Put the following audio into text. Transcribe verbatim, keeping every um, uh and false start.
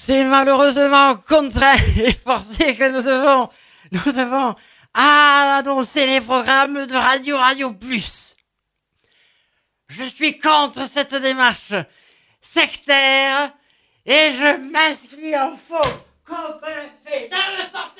C'est malheureusement contraint et forcé que nous devons, nous devons annoncer les programmes de Radio Radio Plus. Je suis contre cette démarche sectaire et je m'inscris en faux contre le fait de me sortir